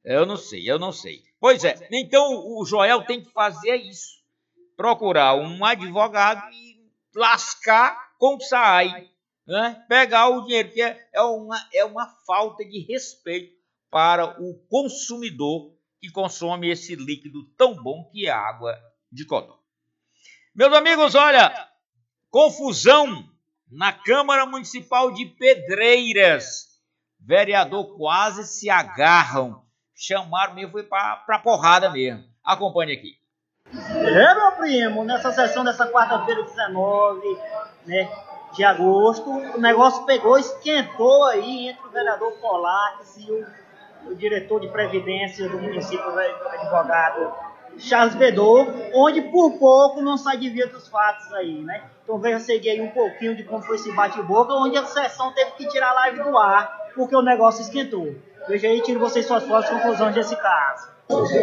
Eu não sei. Pois é, então o Joel tem que fazer isso. Procurar um advogado e lascar com o SAAI, né? Pegar o dinheiro, que é uma falta de respeito para o consumidor que consome esse líquido tão bom que é a água de Codó. Meus amigos, olha, confusão na Câmara Municipal de Pedreiras. Vereador quase se agarram. Chamaram mesmo, foi para porrada mesmo. Acompanhe aqui. Meu primo, nessa sessão dessa quarta-feira, 19, né, de agosto, o negócio pegou, esquentou aí entre o vereador Polaques e o diretor de Previdência do município, o advogado Charles Bedor, onde por pouco não sai de via dos fatos aí, né? Então veja, segui aí um pouquinho de como foi esse bate-boca, onde a sessão teve que tirar a live do ar, porque o negócio esquentou. Veja aí, tiro vocês suas próprias conclusões desse caso. Tu não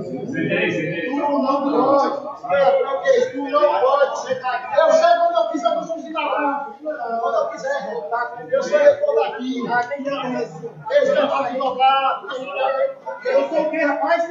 pode. Tu não pode ser cagado. Eu sei quando eu quiser, eu sou um cidadão. Quando eu quiser, eu sou reitor daqui. Eu sou advogado. Eu sou o quê, rapaz?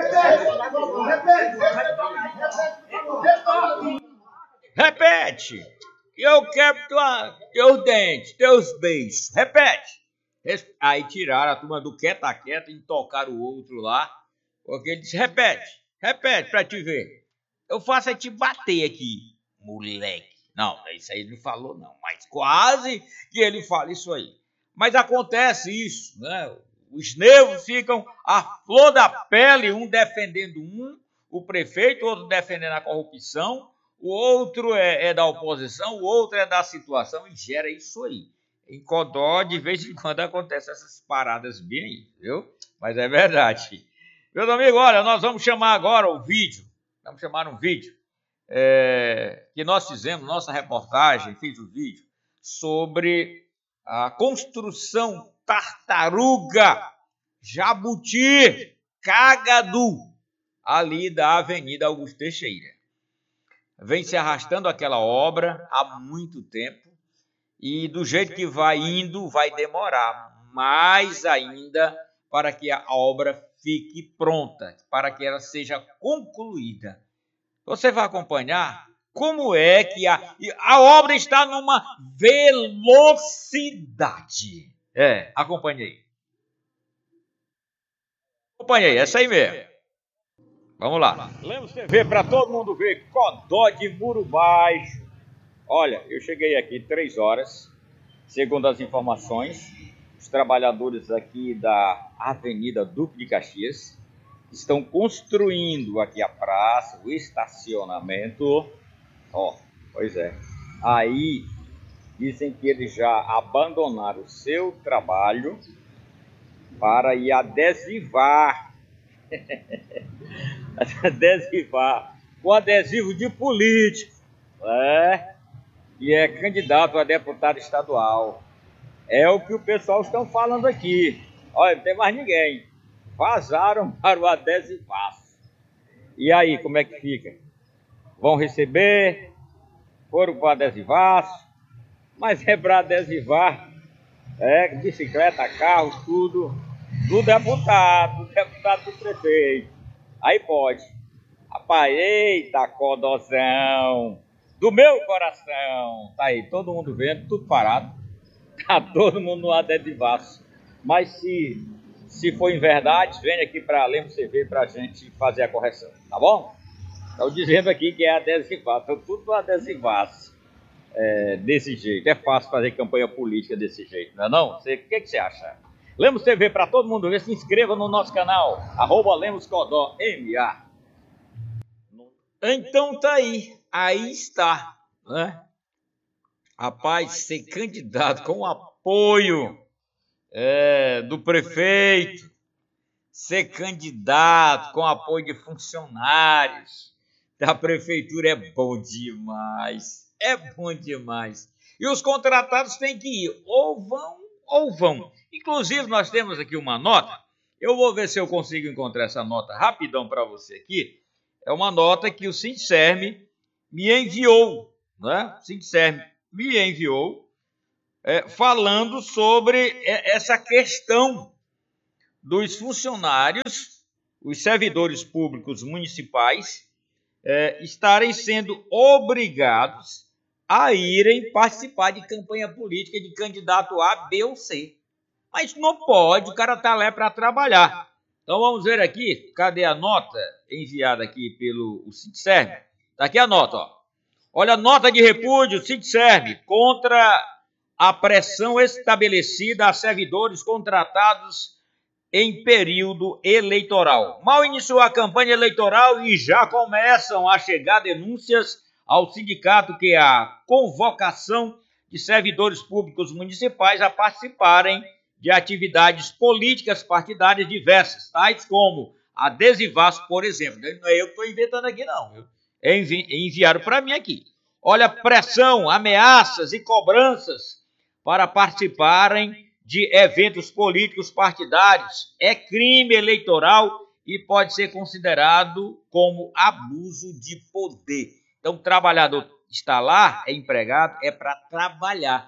Repete! Eu quero teus dentes, teus beijos. Repete! Aí tiraram a turma do quieta e tocaram o outro lá. Porque ele disse, repete pra te ver. Eu faço é te bater aqui, moleque. Não, isso aí ele não falou não, mas quase que ele fala isso aí. Mas acontece isso, né? Os nervos ficam à flor da pele, um defendendo o prefeito, outro defendendo a corrupção, o outro é da oposição, o outro é da situação e gera isso aí. Em Codó, de vez em quando, acontecem essas paradas bem aí, viu? Mas é verdade. Meus amigos, olha, nós vamos chamar agora o vídeo. Vamos chamar um vídeo que nós fizemos, nossa reportagem, fiz o vídeo sobre a construção tartaruga, jabuti, cagadu, ali da Avenida Augusto Teixeira. Vem se arrastando aquela obra há muito tempo e do jeito que vai indo, vai demorar mais ainda para que a obra fique pronta, para que ela seja concluída. Você vai acompanhar como é que a obra está numa velocidade. Acompanhei. Essa aí mesmo. Vamos lá. Lemos TV para todo mundo ver, Codó de Muro Baixo. Olha, eu cheguei aqui 3 horas, segundo as informações. Os trabalhadores aqui da Avenida Duque de Caxias estão construindo aqui a praça, o estacionamento. Pois é. Aí dizem que eles já abandonaram o seu trabalho para ir adesivar. Adesivar com adesivo de político, e é candidato a deputado estadual. É o que o pessoal estão falando aqui. Olha, não tem mais ninguém. Vazaram para o adesivaço. E aí, como é que fica? Vão receber? Foram para o adesivaço? Mas é para adesivar bicicleta, carro, tudo do deputado do prefeito. Aí pode. Rapaz, eita, Codózão do meu coração. Tá aí, todo mundo vendo, tudo parado. Tá todo mundo no adesivaço. Mas se for em verdade, vem aqui para Lemos TV para a gente fazer a correção, tá bom? Estão dizendo aqui que é adesivaço, estão tudo no adesivaço. Desse jeito, é fácil fazer campanha política desse jeito, não é não? O que você acha? Lemos TV para todo mundo ver, se inscreva no nosso canal, @LemosCodó, MA. Então tá aí está, né? Rapaz, ser candidato com o apoio do prefeito, ser candidato com apoio de funcionários da prefeitura é bom demais, E os contratados têm que ir, ou vão. Inclusive, nós temos aqui uma nota, eu vou ver se eu consigo encontrar essa nota rapidão para você aqui. É uma nota que o Sincerme me enviou, né? Sincerme me enviou falando sobre essa questão dos funcionários, os servidores públicos municipais, estarem sendo obrigados a irem participar de campanha política de candidato A, B ou C. Mas não pode, o cara está lá para trabalhar. Então vamos ver aqui, cadê a nota enviada aqui pelo Sintserv? Está aqui a nota, ó. Olha, nota de repúdio, Sintserv, contra a pressão estabelecida a servidores contratados em período eleitoral. Mal iniciou a campanha eleitoral e já começam a chegar denúncias ao sindicato que a convocação de servidores públicos municipais a participarem de atividades políticas partidárias diversas, tais como adesivaço, por exemplo. Não é eu que estou inventando aqui, não. Viu? Enviaram para mim aqui. Olha, pressão, ameaças e cobranças para participarem de eventos políticos partidários é crime eleitoral e pode ser considerado como abuso de poder. Então, o trabalhador está lá, é empregado, é para trabalhar.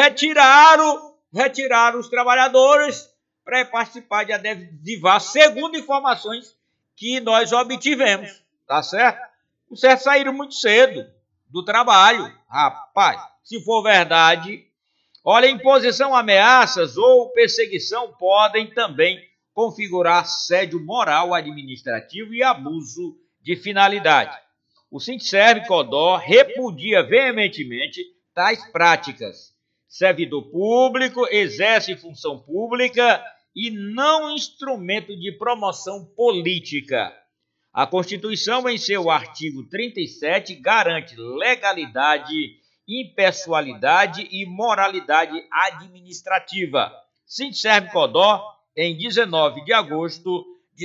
Retiraram os trabalhadores para participar de adesivar, segundo informações que nós obtivemos, tá certo? Os certos saíram muito cedo do trabalho. Rapaz, se for verdade, olha, imposição, ameaças ou perseguição podem também configurar assédio moral, administrativo e abuso de finalidade. O Sintserv-Codó repudia veementemente tais práticas. Servidor público exerce função pública e não instrumento de promoção política. A Constituição, em seu artigo 37, garante legalidade, impessoalidade e moralidade administrativa. Sintserv-Codó, em 19 de agosto de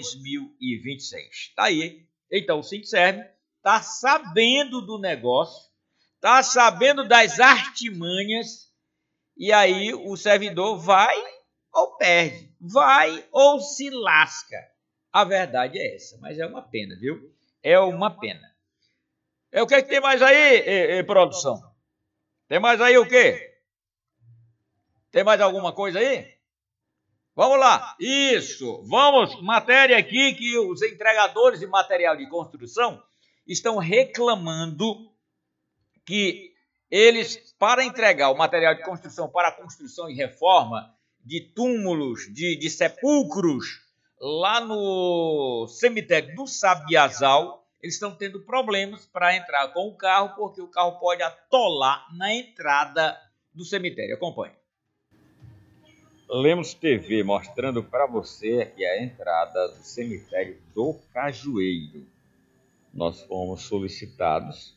2026. Está aí. Então, o Sintserv está sabendo do negócio, está sabendo das artimanhas, e aí o servidor vai ou perde, vai ou se lasca. A verdade é essa, mas é uma pena, viu? É uma pena. O que tem mais aí, produção? Tem mais aí o quê? Tem mais alguma coisa aí? Vamos lá. Isso. Vamos. Matéria aqui que os entregadores de material de construção estão reclamando que eles, para entregar o material de construção para a construção e reforma de túmulos, de sepulcros, lá no cemitério do Sabiazal, eles estão tendo problemas para entrar com o carro, porque o carro pode atolar na entrada do cemitério. Acompanhe. Lemos TV mostrando para você aqui a entrada do cemitério do Cajueiro. Nós fomos solicitados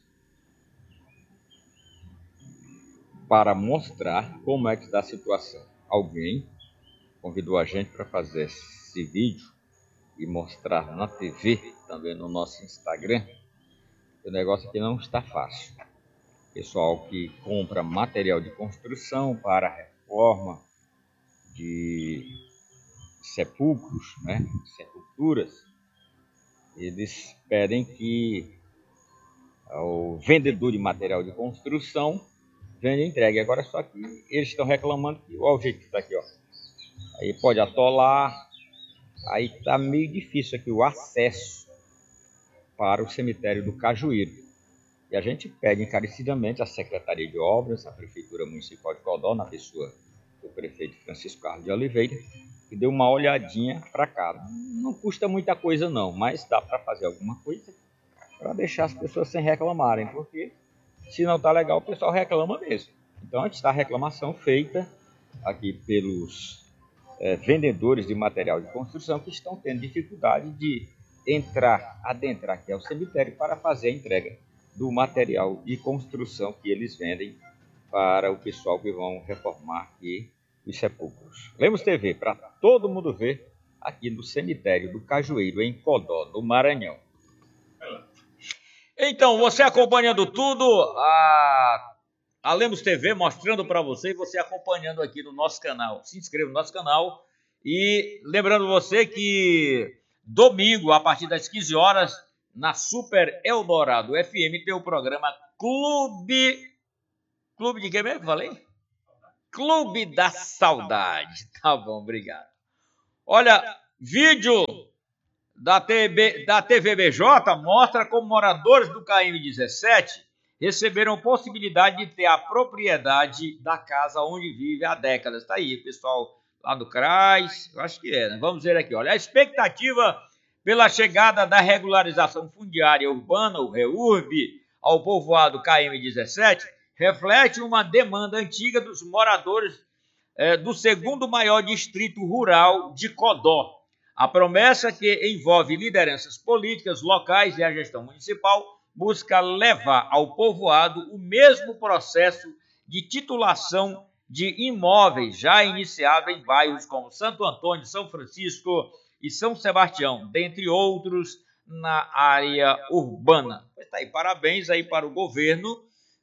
para mostrar como é que está a situação. Alguém convidou a gente para fazer esse vídeo e mostrar na TV, também no nosso Instagram. O negócio aqui não está fácil. Pessoal que compra material de construção para reforma de sepulcros, né, sepulturas, eles pedem que o vendedor de material de construção vende e entregue. Agora só que eles estão reclamando que olha o jeito que está aqui, ó. Aí pode atolar, aí está meio difícil aqui o acesso para o cemitério do Cajueiro. E a gente pede encarecidamente à Secretaria de Obras, à Prefeitura Municipal de Codó, na pessoa do prefeito Francisco Carlos de Oliveira, que dê uma olhadinha para cá. Não custa muita coisa não, mas dá para fazer alguma coisa para deixar as pessoas sem reclamarem, porque se não está legal, o pessoal reclama mesmo. Então, antes da reclamação feita aqui pelos vendedores de material de construção que estão tendo dificuldade de adentrar aqui ao cemitério para fazer a entrega do material de construção que eles vendem para o pessoal que vão reformar aqui os sepulcros. Lemos TV para todo mundo ver aqui no cemitério do Cajueiro, em Codó, no Maranhão. Então, você acompanhando tudo, a Lemos TV mostrando para você e você acompanhando aqui no nosso canal. Se inscreva no nosso canal e lembrando você que domingo, a partir das 15 horas, na Super Eldorado FM, tem o programa Clube de quem mesmo que eu falei? Clube da Saudade. Tá bom, obrigado. Olha, vídeo da TVBJ mostra como moradores do KM-17 receberam possibilidade de ter a propriedade da casa onde vive há décadas. Está aí, pessoal lá do CRAS, eu acho que é, né? Vamos ver aqui, olha, a expectativa pela chegada da regularização fundiária urbana, o REURB, ao povoado KM-17, reflete uma demanda antiga dos moradores do segundo maior distrito rural de Codó. A promessa, que envolve lideranças políticas locais e a gestão municipal, busca levar ao povoado o mesmo processo de titulação de imóveis já iniciado em bairros como Santo Antônio, São Francisco e São Sebastião, dentre outros na área urbana. Tá aí, parabéns aí para o governo,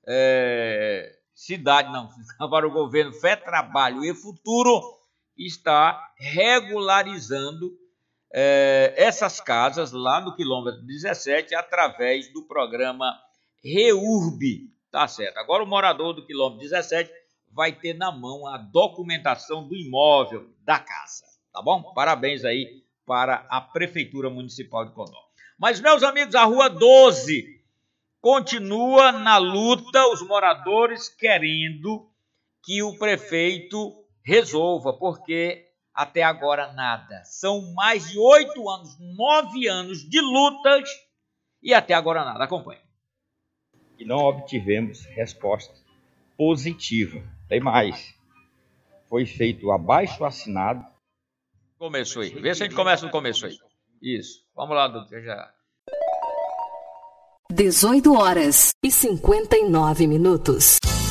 para o governo Fé, Trabalho e Futuro, está regularizando essas casas lá no quilômetro 17 através do programa REURB, tá certo? Agora o morador do quilômetro 17 vai ter na mão a documentação do imóvel da casa, tá bom? Parabéns aí para a Prefeitura Municipal de Codó. Mas, meus amigos, a Rua 12 continua na luta, os moradores querendo que o prefeito resolva, porque até agora nada. São mais de 8 anos, 9 anos de lutas e até agora nada. Acompanhe. E não obtivemos resposta positiva. Tem mais. Foi feito abaixo-assinado. Começou aí. Vê se a gente começa no começo aí. Isso. Vamos lá, doutor. Já. 18 horas e 59 minutos.